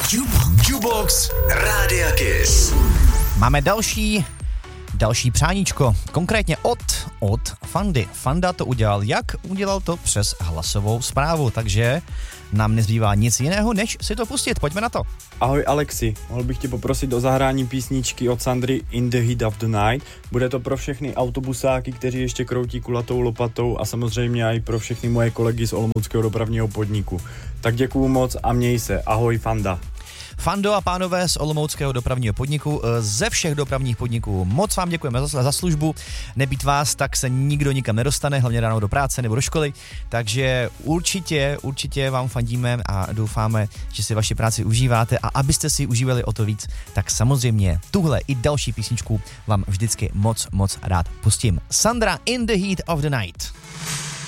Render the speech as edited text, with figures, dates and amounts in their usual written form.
Jukebox Rádia Kiss. Máme další přáníčko, konkrétně od Fandy. Fanda to udělal, jak? Udělal to přes hlasovou zprávu, takže nám nezbývá nic jiného, než si to pustit. Pojďme na to. Ahoj Alexi, mohl bych tě poprosit o zahrání písničky od Sandry In the Heat of the Night. Bude to pro všechny autobusáky, kteří ještě kroutí kulatou lopatou a samozřejmě i pro všechny moje kolegy z Olomouckého dopravního podniku. Tak děkuju moc a měj se. Ahoj Fanda. Fando a pánové z Olomouckého dopravního podniku, ze všech dopravních podniků, moc vám děkujeme za službu. Nebýt vás, tak se nikdo nikam nedostane, hlavně ráno do práce nebo do školy, takže určitě vám fandíme a doufáme, že si vaši práci užíváte a abyste si užívali o to víc, tak samozřejmě tuhle i další písničku vám vždycky moc rád pustím. Sandra In the Heat of the Night.